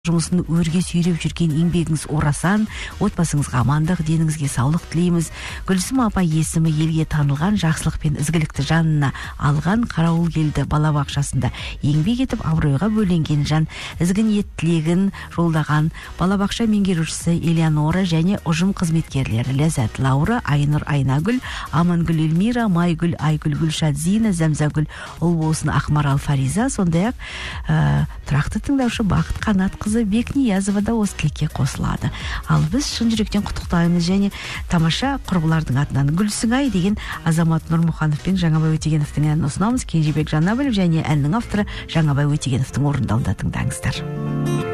жұмысын өрге сүйреп жүрген еңбегіңіз орасан, отбасыңызға амандық, деніңізге саулық тілейміз. Гүлсім апа есімі елге танылған, жақсылық пен ізгілікті жанына алған, қарауыл келді балабақшасында еңбек етіп абыройға бөленген жан, ізгі ниет тілегін жолдаған балабақша меңгерушісі Элеонора және ұжым қызметкерлері Ләззат, Лаура, Айнұр, Айнагүл, Амангүл, Эльмира, Майгүл, Айгүл, Гүлшат, Зина, Зәмзагүл, Ұлбосын, Ақмарал, Фариза, сондай-ақ тұрақты тыңдаушы Бақыт Қанат қызы Бекниязова да осы тілекке қосылады. Ал біз шын жүректен құттықтаймыз және тамаша құрбылардың атынан Гүлсіңай деген Азамат Нұрмұханов пен Жаңабай Өтегеновтың әнін ұсынамыз. Кенжебек Жанабілов және әннің авторы Жаңабай Өтегеновтың орындауында тыңдаңыздар.